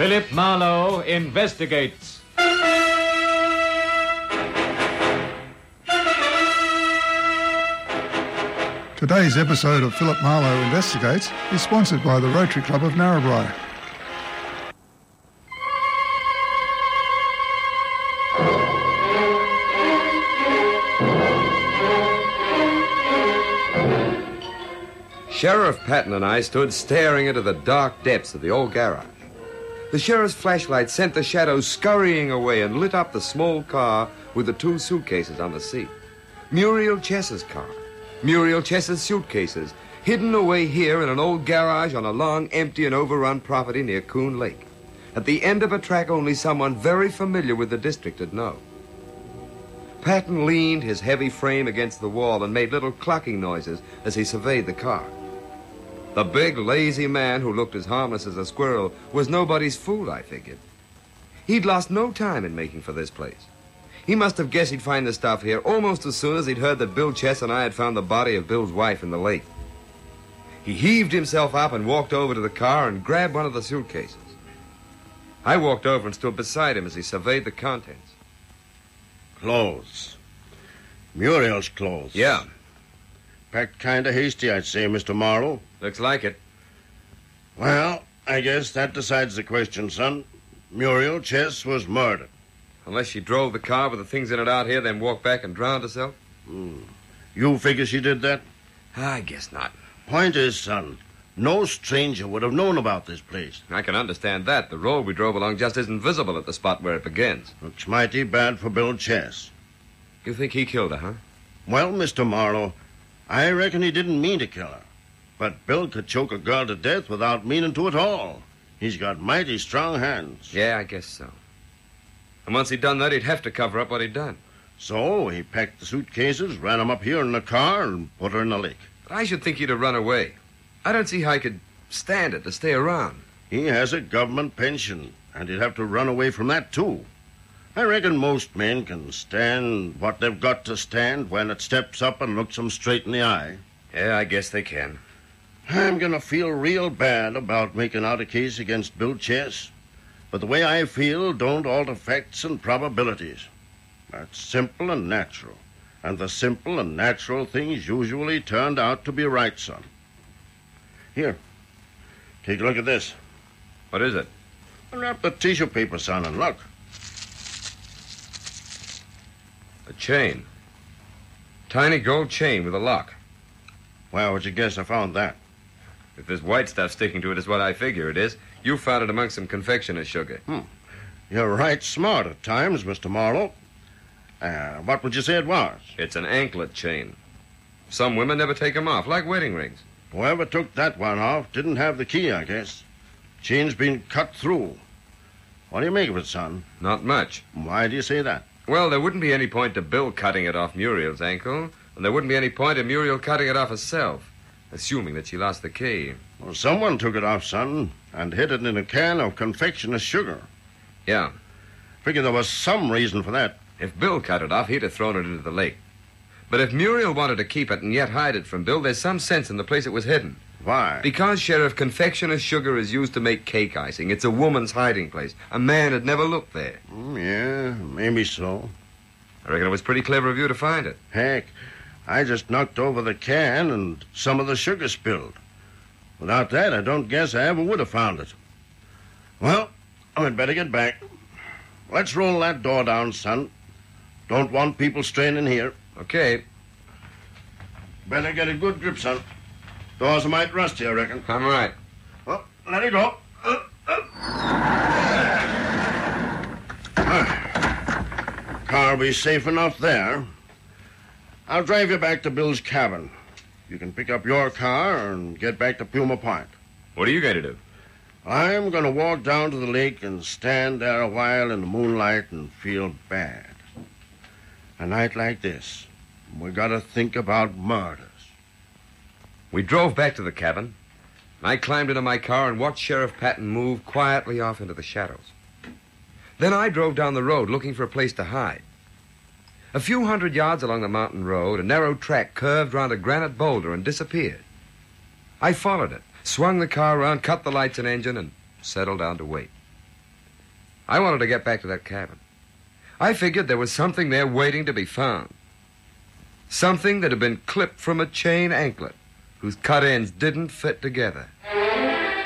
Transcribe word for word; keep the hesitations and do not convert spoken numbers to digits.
Philip Marlowe investigates. Today's episode of Philip Marlowe Investigates is sponsored by the Rotary Club of Narrabri. Sheriff Patton and I stood staring into the dark depths of the old garage. The sheriff's flashlight sent the shadows scurrying away and lit up the small car with the two suitcases on the seat. Muriel Chess's car. Muriel Chess's suitcases, hidden away here in an old garage on a long, empty and overrun property near Coon Lake. At the end of a track only someone very familiar with the district would know. Patton leaned his heavy frame against the wall and made little clucking noises as he surveyed the car. The big, lazy man who looked as harmless as a squirrel was nobody's fool, I figured. He'd lost no time in making for this place. He must have guessed he'd find the stuff here almost as soon as he'd heard that Bill Chess and I had found the body of Bill's wife in the lake. He heaved himself up and walked over to the car and grabbed one of the suitcases. I walked over and stood beside him as he surveyed the contents. Clothes. Muriel's clothes. Yeah. Packed kind of hasty, I'd say, Mister Marlowe. Looks like it. Well, I guess that decides the question, son. Muriel Chess was murdered. Unless she drove the car with the things in it out here, then walked back and drowned herself? Hmm. You figure she did that? I guess not. Point is, son, no stranger would have known about this place. I can understand that. The road we drove along just isn't visible at the spot where it begins. Looks mighty bad for Bill Chess. You think he killed her, huh? Well, Mister Marlowe, I reckon he didn't mean to kill her. But Bill could choke a girl to death without meaning to at all. He's got mighty strong hands. Yeah, I guess so. And once he'd done that, he'd have to cover up what he'd done. So he packed the suitcases, ran them up here in the car, and put her in the lake. But I should think he'd have run away. I don't see how he could stand it to stay around. He has a government pension, and he'd have to run away from that, too. I reckon most men can stand what they've got to stand when it steps up and looks them straight in the eye. Yeah, I guess they can. I'm going to feel real bad about making out a case against Bill Chess. But the way I feel don't alter facts and probabilities. That's simple and natural. And the simple and natural things usually turned out to be right, son. Here, take a look at this. What is it? Wrap the tissue paper, son, and look. A chain. Tiny gold chain with a lock. Well, would you guess I found that? If this white stuff sticking to it is what I figure it is, you found it among some confectioner's sugar. Hmm. You're right smart at times, Mister Marlowe. Uh, what would you say it was? It's an anklet chain. Some women never take them off, like wedding rings. Whoever took that one off didn't have the key, I guess. Chain's been cut through. What do you make of it, son? Not much. Why do you say that? Well, there wouldn't be any point to Bill cutting it off Muriel's ankle, and there wouldn't be any point in Muriel cutting it off herself, assuming that she lost the key. Well, someone took it off, son, and hid it in a can of confectioner's sugar. Yeah. Figure there was some reason for that. If Bill cut it off, he'd have thrown it into the lake. But if Muriel wanted to keep it and yet hide it from Bill, there's some sense in the place it was hidden. Why? Because, Sheriff, confectioner's sugar is used to make cake icing. It's a woman's hiding place. A man had never looked there. Mm, yeah, maybe so. I reckon it was pretty clever of you to find it. Heck, I just knocked over the can and some of the sugar spilled. Without that, I don't guess I ever would have found it. Well, I'd better get back. Let's roll that door down, son. Don't want people straying in here. Okay. Better get a good grip, son. Doors are might rusty, I reckon. I'm right. Well, let it go. Uh, uh. Ah. Car will be safe enough there. I'll drive you back to Bill's cabin. You can pick up your car and get back to Puma Point. What are you going to do? I'm going to walk down to the lake and stand there a while in the moonlight and feel bad. A night like this, we got to think about murders. We drove back to the cabin. I climbed into my car and watched Sheriff Patton move quietly off into the shadows. Then I drove down the road looking for a place to hide. A few hundred yards along the mountain road, a narrow track curved round a granite boulder and disappeared. I followed it, swung the car around, cut the lights and engine, and settled down to wait. I wanted to get back to that cabin. I figured there was something there waiting to be found. Something that had been clipped from a chain anklet whose cut ends didn't fit together.